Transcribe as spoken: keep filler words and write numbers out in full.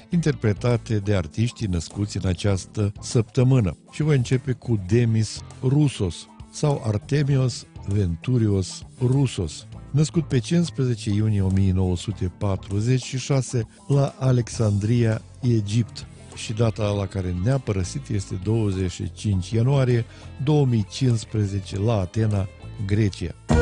interpretate de artiștii născuți în această săptămână. Și voi începe cu Demis Roussos sau Artemios Venturios Roussos, născut pe cincisprezece iunie o mie nouă sute patruzeci și șase la Alexandria, Egipt, și data la care ne-a părăsit este douăzeci și cinci ianuarie două mii cincisprezece la Atena, Grecia.